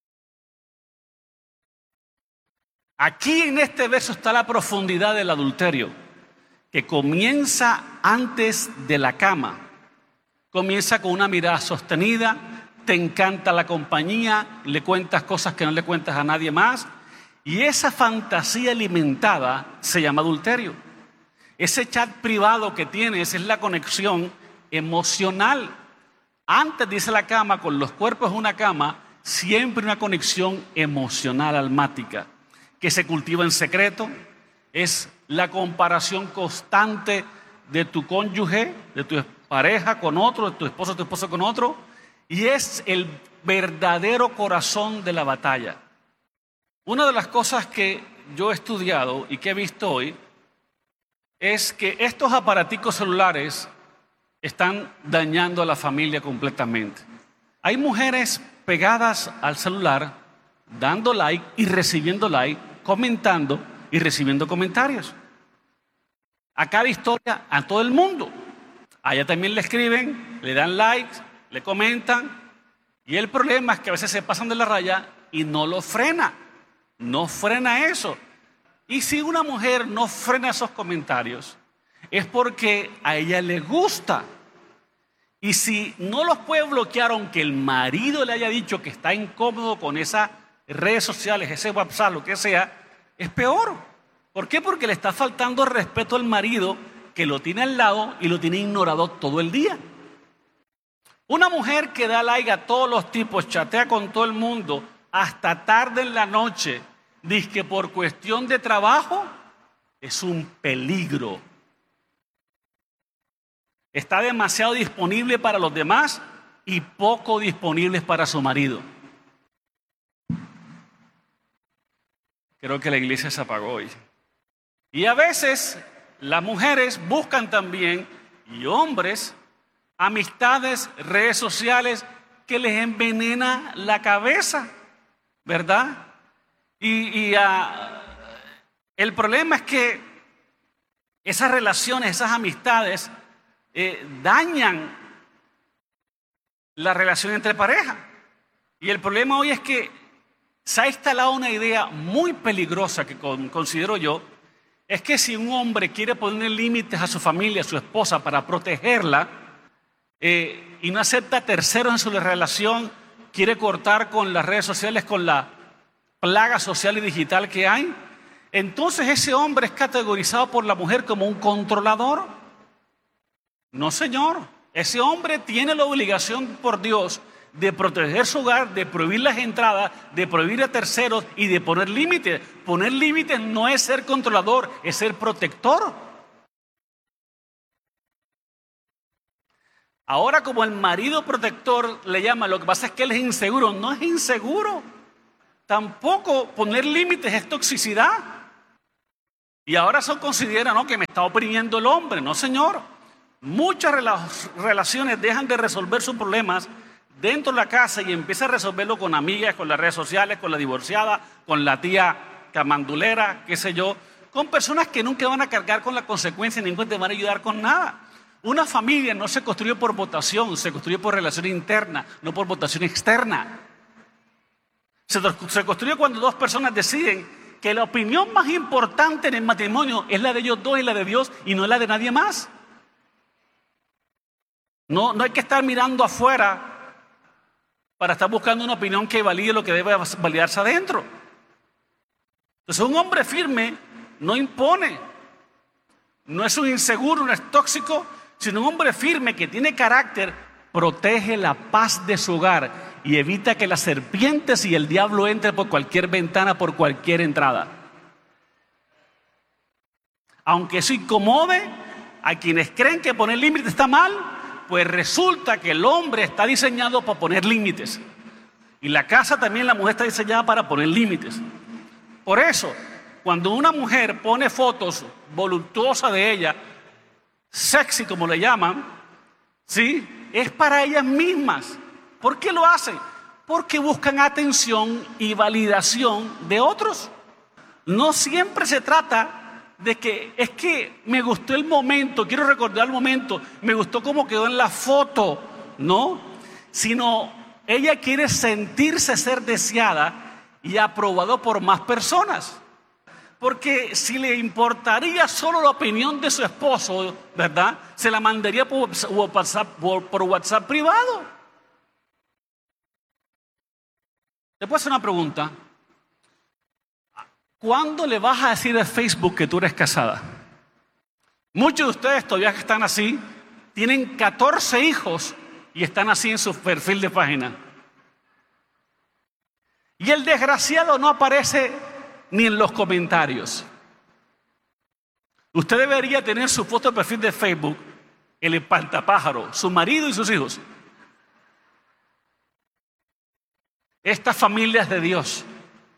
Aquí en este verso está la profundidad del adulterio, que comienza antes de la cama. Comienza con una mirada sostenida, te encanta la compañía, le cuentas cosas que no le cuentas a nadie más, y esa fantasía alimentada se llama adulterio. Ese chat privado que tienes es la conexión emocional. Antes de irse a la cama, con los cuerpos en una cama, siempre una conexión emocional almática, que se cultiva en secreto. Es la comparación constante de tu cónyuge, de tu pareja con otro, de tu esposo, de tu esposo con otro, y es el verdadero corazón de la batalla. Una de las cosas que yo he estudiado y que he visto hoy es que estos aparaticos celulares están dañando a la familia completamente. Hay mujeres pegadas al celular, dando like y recibiendo like, comentando y recibiendo comentarios. A cada historia, a todo el mundo. A ella también le escriben, le dan likes, le comentan. Y el problema es que a veces se pasan de la raya y no lo frena. No frena eso. Y si una mujer no frena esos comentarios, es porque a ella le gusta. Y si no los puede bloquear, aunque el marido le haya dicho que está incómodo con esas redes sociales, ese WhatsApp, lo que sea, es peor. ¿Por qué? Porque le está faltando respeto al marido que lo tiene al lado y lo tiene ignorado todo el día. Una mujer que da like a todos los tipos, chatea con todo el mundo hasta tarde en la noche, dice que por cuestión de trabajo, es un peligro. Está demasiado disponible para los demás y poco disponible para su marido. Creo que la iglesia se apagó hoy. Y a veces las mujeres buscan también, y hombres, amistades, redes sociales que les envenena la cabeza, ¿verdad? Y, y uh, el problema es que esas relaciones, esas amistades eh, dañan la relación entre pareja. Y el problema hoy es que se ha instalado una idea muy peligrosa que con, considero yo, es que si un hombre quiere poner límites a su familia, a su esposa, para protegerla, eh, y no acepta terceros en su relación, quiere cortar con las redes sociales, con la plaga social y digital que hay, entonces ese hombre es categorizado por la mujer como un controlador. No, señor, ese hombre tiene la obligación por Dios de proteger su hogar, de prohibir las entradas, de prohibir a terceros y de poner límites. Poner límites no es ser controlador, es ser protector. Ahora, como el marido protector le llama, lo que pasa es que él es inseguro. No es inseguro. Tampoco poner límites es toxicidad. Y ahora eso considera, ¿no?, que me está oprimiendo el hombre. No, señor. Muchas rela- relaciones dejan de resolver sus problemas dentro de la casa y empiezan a resolverlo con amigas, con las redes sociales, con la divorciada, con la tía camandulera, qué sé yo, con personas que nunca van a cargar con la consecuencia ni nunca te van a ayudar con nada. Una familia no se construye por votación, se construye por relación interna, no por votación externa. Se, se construye cuando dos personas deciden que la opinión más importante en el matrimonio es la de ellos dos y la de Dios y no la de nadie más. No, no hay que estar mirando afuera para estar buscando una opinión que valide lo que debe validarse adentro. Entonces, un hombre firme no impone, no es un inseguro, no es tóxico, sino un hombre firme que tiene carácter, protege la paz de su hogar y evita que las serpientes y el diablo entren por cualquier ventana, por cualquier entrada. Aunque eso incomode a quienes creen que poner límites está mal, pues resulta que el hombre está diseñado para poner límites. Y la casa también, la mujer está diseñada para poner límites. Por eso, cuando una mujer pone fotos voluptuosas de ella, sexy como le llaman, ¿sí?, es para ellas mismas. ¿Por qué lo hacen? Porque buscan atención y validación de otros. No siempre se trata de que es que me gustó el momento, quiero recordar el momento, me gustó cómo quedó en la foto, no, sino ella quiere sentirse ser deseada y aprobado por más personas. Porque si le importaría solo la opinión de su esposo, ¿verdad?, se la mandaría por WhatsApp, por, por WhatsApp privado. Te puedo hacer una pregunta. ¿Cuándo le vas a decir a Facebook que tú eres casada? Muchos de ustedes todavía que están así, tienen catorce hijos y están así en su perfil de página. Y el desgraciado no aparece ni en los comentarios. Usted debería tener su foto de perfil de Facebook, el espantapájaro, su marido y sus hijos. Esta familia es de Dios.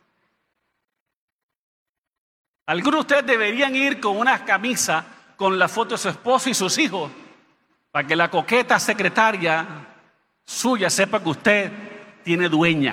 Algunos de ustedes deberían ir con una camisa con la foto de su esposo y sus hijos, para que la coqueta secretaria suya sepa que usted tiene dueña.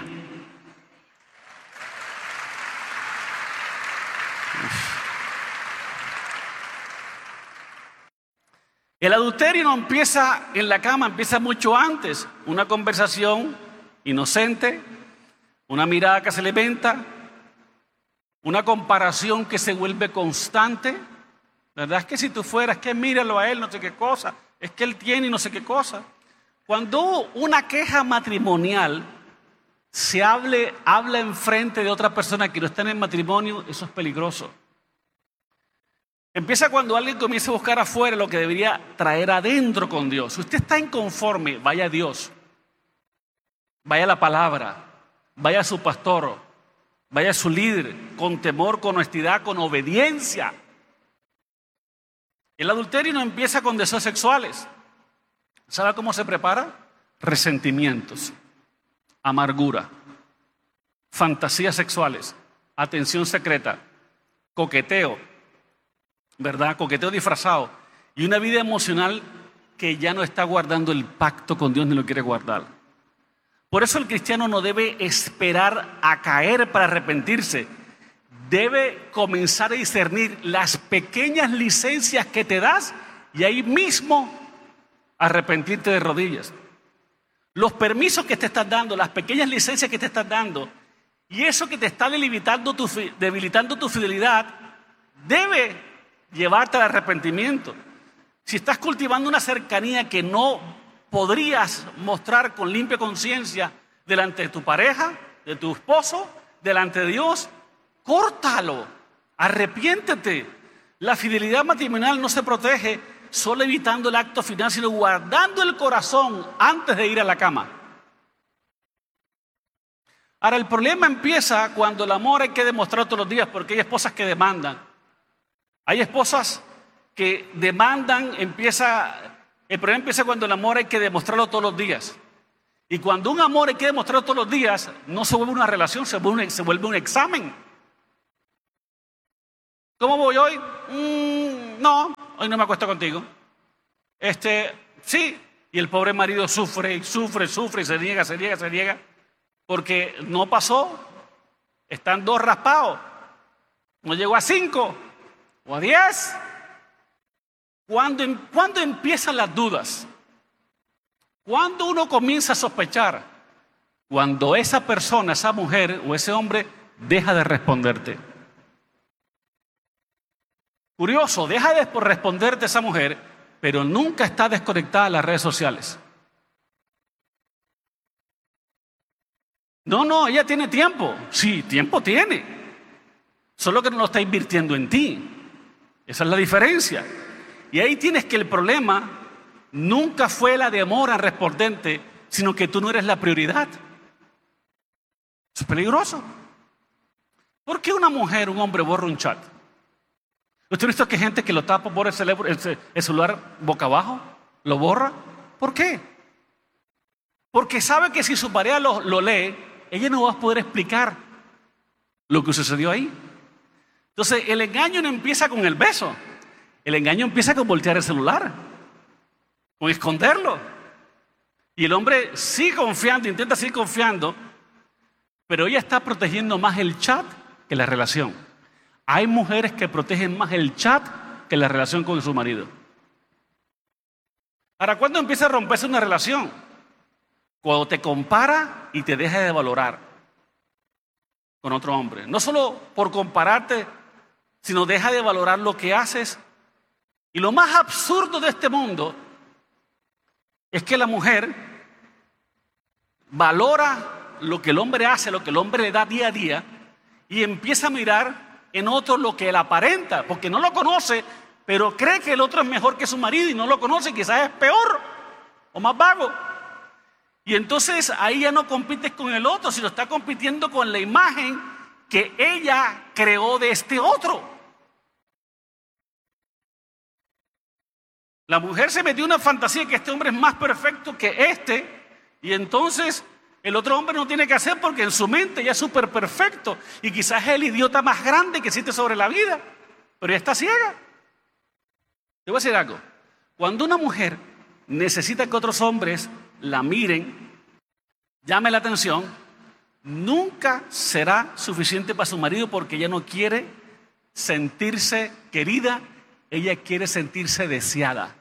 El adulterio no empieza en la cama, empieza mucho antes. Una conversación inocente, una mirada que se le venta, una comparación que se vuelve constante. ¿Verdad? Es que si tú fueras, es que míralo a él, no sé qué cosa, es que él tiene y no sé qué cosa. Cuando una queja matrimonial se hable, habla enfrente de otra persona que no está en el matrimonio, eso es peligroso. Empieza cuando alguien comienza a buscar afuera lo que debería traer adentro con Dios. Si usted está inconforme, vaya a Dios, vaya a la palabra, vaya a su pastor, vaya a su líder, con temor, con honestidad, con obediencia. El adulterio no empieza con deseos sexuales. ¿Sabe cómo se prepara? Resentimientos, amargura, fantasías sexuales, atención secreta, coqueteo, ¿verdad? Coqueteo disfrazado y una vida emocional que ya no está guardando el pacto con Dios ni lo quiere guardar. Por eso el cristiano no debe esperar a caer para arrepentirse. Debe comenzar a discernir las pequeñas licencias que te das y ahí mismo arrepentirte de rodillas. Los permisos que te estás dando, las pequeñas licencias que te estás dando y eso que te está debilitando tu, debilitando tu fidelidad debe llevarte al arrepentimiento. Si estás cultivando una cercanía que no podrías mostrar con limpia conciencia delante de tu pareja, de tu esposo, delante de Dios, córtalo, arrepiéntete. La fidelidad matrimonial no se protege solo evitando el acto final, sino guardando el corazón antes de ir a la cama. Ahora, el problema empieza cuando el amor hay que demostrar todos los días, porque hay esposas que demandan. Hay esposas que demandan, empieza El problema empieza cuando el amor hay que demostrarlo todos los días. Y cuando un amor hay que demostrarlo todos los días, no se vuelve una relación, se vuelve un, se vuelve un examen. ¿Cómo voy hoy? Mm, no, hoy no me acuesto contigo. Este, sí. Y el pobre marido sufre, sufre, sufre, y se niega, se niega, se niega. Porque no pasó. Están dos raspados. No llegó a cinco o a diez. ¿Cuándo, ¿Cuándo empiezan las dudas? ¿Cuándo uno comienza a sospechar? Cuando esa persona, esa mujer o ese hombre deja de responderte. Curioso, deja de responderte esa mujer, pero nunca está desconectada de las redes sociales. No, no, ella tiene tiempo. Sí, tiempo tiene. Solo que no lo está invirtiendo en ti. Esa es la diferencia. Y ahí tienes que el problema nunca fue la demora en responderte, sino que tú no eres la prioridad. Eso es peligroso. ¿Por qué una mujer, un hombre borra un chat? ¿Usted ha visto que hay gente que lo tapa por el celular, el celular boca abajo? ¿Lo borra? ¿Por qué? Porque sabe que si su pareja lo, lo lee, ella no va a poder explicar lo que sucedió ahí. Entonces, el engaño no empieza con el beso. El engaño empieza con voltear el celular, con esconderlo. Y el hombre sigue confiando, intenta seguir confiando, pero ella está protegiendo más el chat que la relación. Hay mujeres que protegen más el chat que la relación con su marido. Ahora, ¿cuándo empieza a romperse una relación? Cuando te compara y te deja de valorar con otro hombre. No solo por compararte, sino deja de valorar lo que haces. Y lo más absurdo de este mundo es que la mujer valora lo que el hombre hace, lo que el hombre le da día a día, y empieza a mirar en otro lo que él aparenta, porque no lo conoce, pero cree que el otro es mejor que su marido y no lo conoce, quizás es peor o más vago. Y entonces ahí ya no compites con el otro, sino está compitiendo con la imagen que ella creó de este otro. La mujer se metió en una fantasía que este hombre es más perfecto que este, y entonces el otro hombre no tiene que hacer porque en su mente ya es súper perfecto, y quizás es el idiota más grande que existe sobre la vida, pero ella está ciega. Te voy a decir algo. Cuando una mujer necesita que otros hombres la miren, llame la atención, nunca será suficiente para su marido, porque ella no quiere sentirse querida, ella quiere sentirse deseada.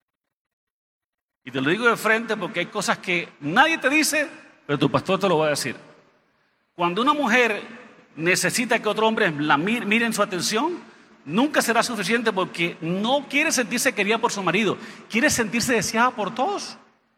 Y te lo digo de frente porque hay cosas que nadie te dice, pero tu pastor te lo va a decir. Cuando una mujer necesita que otro hombre la mire, miren su atención, nunca será suficiente, porque no quiere sentirse querida por su marido, quiere sentirse deseada por todos.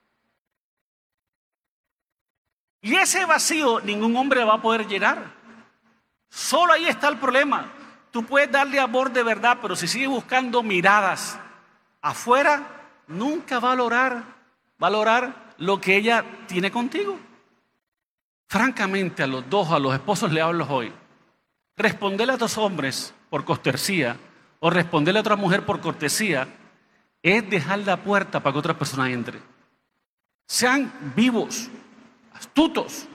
Y ese vacío ningún hombre va a poder llenar. Solo ahí está el problema. Tú puedes darle amor de verdad, pero si sigues buscando miradas afuera, nunca va a lograr, va a lograr lo que ella tiene contigo. Francamente, a los dos, a los esposos le hablo hoy. Responderle a dos hombres por cortesía o responderle a otra mujer por cortesía es dejar la puerta para que otra persona entre. Sean vivos, astutos.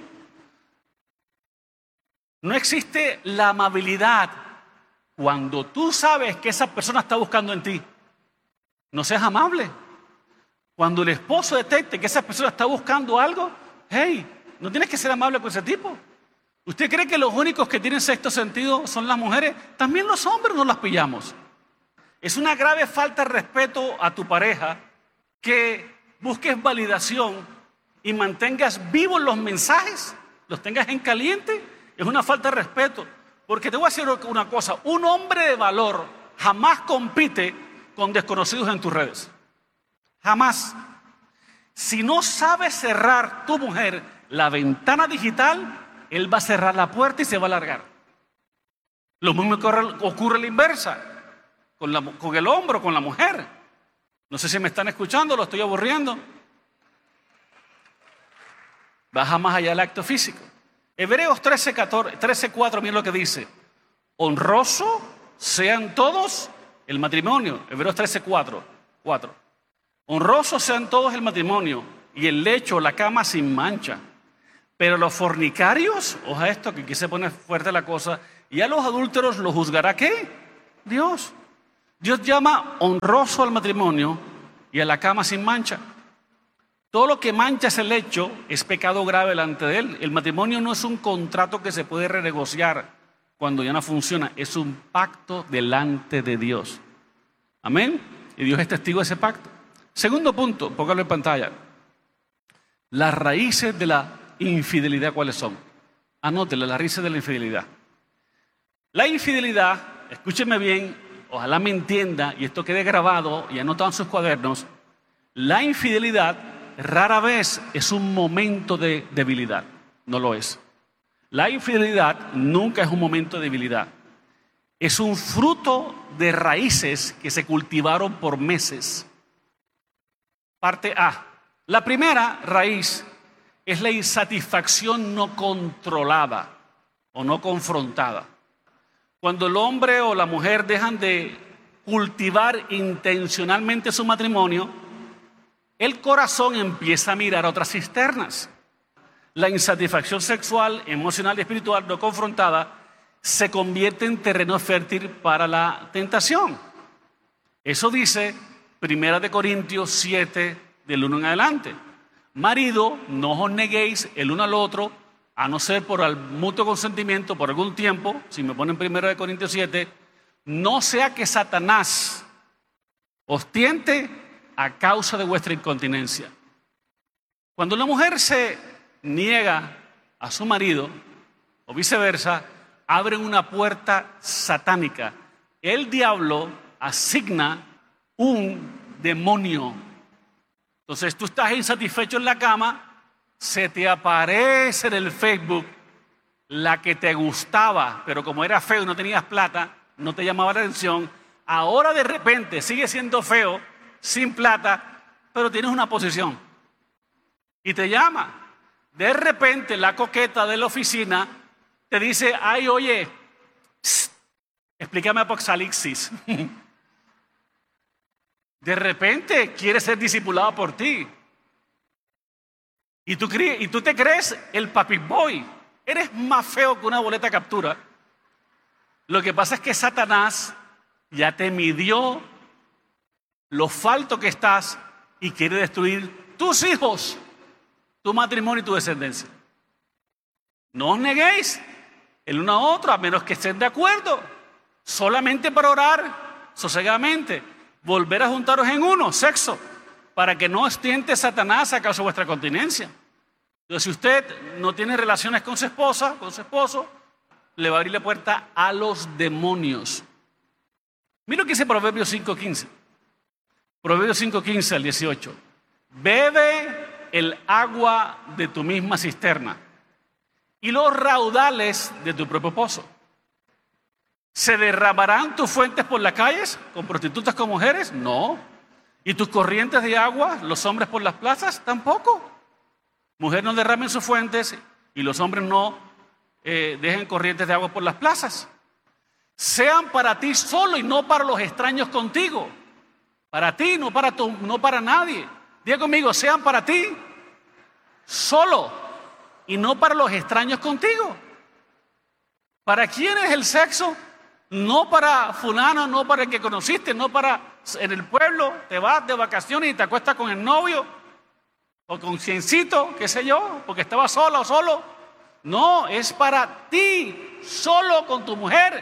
No existe la amabilidad cuando tú sabes que esa persona está buscando en ti. No seas amable. Cuando el esposo detecte que esa persona está buscando algo, hey, no tienes que ser amable con ese tipo. ¿Usted cree que los únicos que tienen sexto sentido son las mujeres? También los hombres nos las pillamos. Es una grave falta de respeto a tu pareja que busques validación y mantengas vivos los mensajes, los tengas en caliente. Es una falta de respeto. Porque te voy a decir una cosa, un hombre de valor jamás compite con desconocidos en tus redes. Jamás. Si no sabes cerrar tu mujer la ventana digital, él va a cerrar la puerta y se va a largar. Lo mismo ocurre a la inversa, con, la, con el hombre, con la mujer. No sé si me están escuchando, lo estoy aburriendo. Baja más allá del acto físico. Hebreos trece, cuatro, miren lo que dice. Honroso sean todos el matrimonio. Hebreos trece, cuatro. Honrosos sean todos el matrimonio y el lecho, la cama sin mancha. Pero los fornicarios, oja esto, que aquí se pone fuerte la cosa, y a los adúlteros los juzgará ¿qué? Dios. Dios llama honroso al matrimonio y a la cama sin mancha. Todo lo que mancha ese lecho es pecado grave delante de él. El matrimonio no es un contrato que se puede renegociar cuando ya no funciona, es un pacto delante de Dios. Amén. Y Dios es testigo de ese pacto. Segundo punto, póngalo en pantalla. Las raíces de la infidelidad, ¿cuáles son? Anótele, las raíces de la infidelidad. La infidelidad, escúcheme bien, ojalá me entienda y esto quede grabado y anotado en sus cuadernos. La infidelidad rara vez es un momento de debilidad, no lo es. La infidelidad nunca es un momento de debilidad. Es un fruto de raíces que se cultivaron por meses. Parte A. La primera raíz es la insatisfacción no controlada o no confrontada. Cuando el hombre o la mujer dejan de cultivar intencionalmente su matrimonio, el corazón empieza a mirar a otras cisternas. La insatisfacción sexual, emocional y espiritual no confrontada se convierte en terreno fértil para la tentación. Eso dice Primera de Corintios siete, del uno en adelante. Marido, no os neguéis el uno al otro, a no ser por el mutuo consentimiento, por algún tiempo, si me ponen Primera de Corintios siete, no sea que Satanás os tiente a causa de vuestra incontinencia. Cuando la mujer se niega a su marido, o viceversa, abren una puerta satánica. El diablo asigna un demonio. Entonces tú estás insatisfecho en la cama, se te aparece en el Facebook la que te gustaba, pero como era feo y no tenías plata, no te llamaba la atención. Ahora de repente sigue siendo feo, sin plata, pero tienes una posición y te llama. De repente la coqueta de la oficina te dice: ay, oye, psst, explícame Apocalipsis. De repente quiere ser discipulado por ti. Y tú, y tú te crees el papi boy. Eres más feo que una boleta de captura. Lo que pasa es que Satanás ya te midió lo falto que estás y quiere destruir tus hijos, tu matrimonio y tu descendencia. No os neguéis el uno a otro, a menos que estén de acuerdo, solamente para orar sosegadamente, volver a juntaros en uno, sexo, para que no os tiente Satanás a causa de vuestra continencia. Entonces, si usted no tiene relaciones con su esposa, con su esposo, le va a abrir la puerta a los demonios. Mira lo que dice Proverbios cinco quince. Proverbios cinco quince al dieciocho. Bebe el agua de tu misma cisterna y los raudales de tu propio pozo. ¿Se derramarán tus fuentes por las calles con prostitutas con mujeres? No. ¿Y tus corrientes de agua, los hombres por las plazas? Tampoco. Mujer, no derramen sus fuentes y los hombres no eh, dejen corrientes de agua por las plazas. Sean para ti solo y no para los extraños contigo. Para ti, no para, tu, no para nadie. Diga conmigo, sean para ti solo y no para los extraños contigo. ¿Para quién es el sexo? No para fulano, no para el que conociste, no para en el pueblo, te vas de vacaciones y te acuestas con el novio o con ciencito, qué sé yo, porque estaba sola o solo. No, es para ti, solo con tu mujer.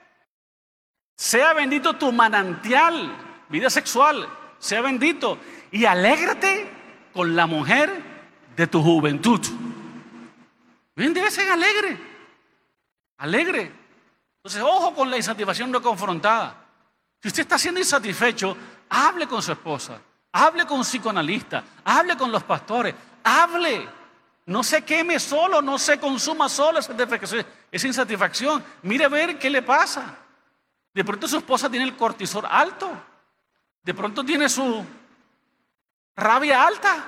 Sea bendito tu manantial, vida sexual, sea bendito. Y alégrate con la mujer de tu juventud. Bien, debe ser alegre, alegre. Entonces, ojo con la insatisfacción no confrontada. Si usted está siendo insatisfecho, hable con su esposa, hable con un psicoanalista, hable con los pastores, hable. No se queme solo, no se consuma solo esa insatisfacción. Mire a ver qué le pasa. De pronto su esposa tiene el cortisol alto, de pronto tiene su rabia alta,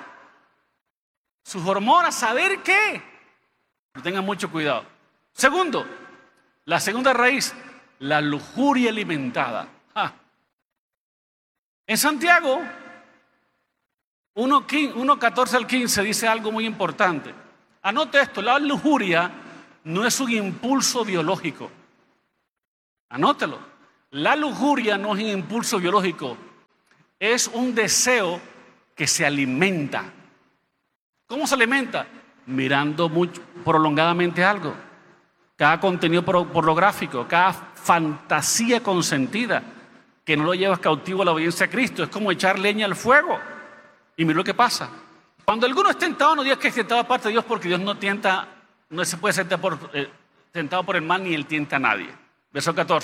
sus hormonas, saber qué. Pero tengan mucho cuidado. Segundo, la segunda raíz, la lujuria alimentada. Ah. En Santiago, uno catorce al quince dice algo muy importante. Anote esto, la lujuria no es un impulso biológico. Anótelo. La lujuria no es un impulso biológico, es un deseo que se alimenta. ¿Cómo se alimenta? Mirando muy prolongadamente algo. Cada contenido pornográfico, cada fantasía consentida que no lo llevas cautivo a la obediencia a Cristo. Es como echar leña al fuego. Y mira lo que pasa. Cuando alguno es tentado, no digas que es tentado aparte de Dios, porque Dios no tienta, no se puede ser por, eh, tentado por el mal, ni él tienta a nadie. Verso catorce.